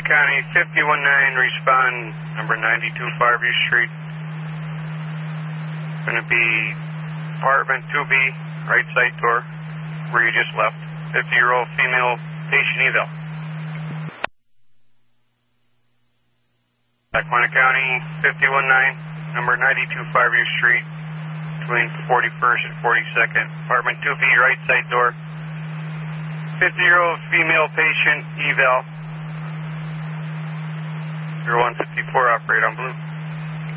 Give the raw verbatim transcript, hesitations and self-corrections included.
County fifty-one nine, respond number ninety-two Farview Street. Going to be apartment two B, right side door, where you just left. fifty-year-old female patient eval. Lackawanna County fifty-one nine, number ninety-two Farview Street, between forty-first and forty-second. Apartment two B, right side door. fifty-year-old female patient eval. zero one fifty-four, operate on blue.